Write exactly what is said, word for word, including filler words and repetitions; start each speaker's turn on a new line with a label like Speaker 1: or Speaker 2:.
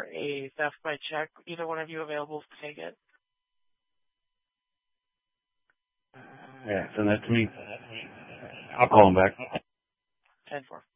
Speaker 1: a theft by check. Either one of you available to take it?
Speaker 2: Yeah, send that to me. I'll call him back.
Speaker 1: ten four.